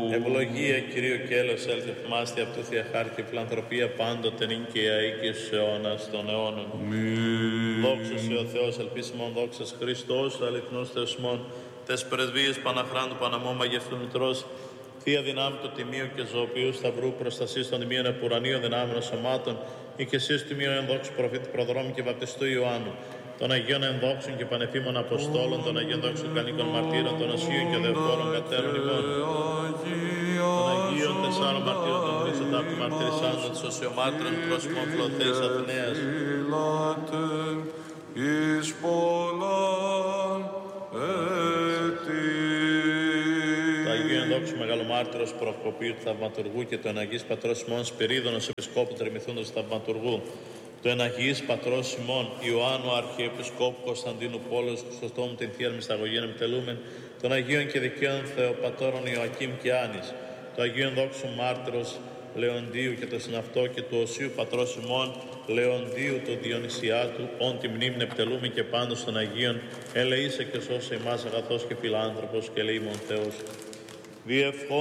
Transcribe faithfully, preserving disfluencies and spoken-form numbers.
Ευλογία Κυρίου και έλεος έλθε θυμάστε από του Θεία Χάρη και φιλανθρωπία πάντοτε νυν και αεί και στους αιώνας των αιώνων. Δόξα σε ο Θεός, ελπίσιμον δόξα Χριστός, αληθινός Θεός ημών, τες πρεσβείες Παναχράντου Παναμώ Μαγευτού Μητρός, Θεία δυνάμει του Τιμίου και Ζωοποιού Σταυρού, προστασίας των τιμίων επουρανίων δυνάμεων σωμάτων, ή και εσείς του Τιμίου ενδόξου προφήτη προδρόμου και βαπτιστού Ιωάννου, των Αγίων ενδόξων και πανεφήμων Αποστόλων, των Αγίων δόξων κανίκων μαρτύρων, των Οσίων και Δεοφόρων Πατέρων ημών, των Αγίων τεσσάρων μαρτύρων, των τρεις ετάπτου μαρτυρισσάντων, της Οσιομάρτυρων, πρόσωπων Φλωθέης Αθηναίας, εις πολλάν έτη. Το Αγίο Ενδόξου Μεγαλομάρτυρος Προκοπίου του Θαυματουργού και του Εναγής Πατρός ημών Σπυρίδωνος Επισκόπου Τρεμηθούντος του Θαυματουργού, του Εναγής Πατρός ημών Ιωάννου Αρχιεπισκόπου Κωνσταντίνου Πόλεως Χρυστοστόμου την Θεία Μυσταγωγήν εμτελούμεν, των Αγίων και Δικαίων Θεοπατώρων Ιωακήμ και Άνης, του Αγίου Ενδόξου Μάρτυρος Λεοντίου και το συναυτό και του Οσίου Πατρός ημών Λεοντίου του Διονυσιάτου, όν τη μνήμη επιτελούμε και πάνω των Αγίων, ελεήσε και σώσε εμάς αγαθός και φιλάνθρωπος και ελεήμων Θεός. Διευχών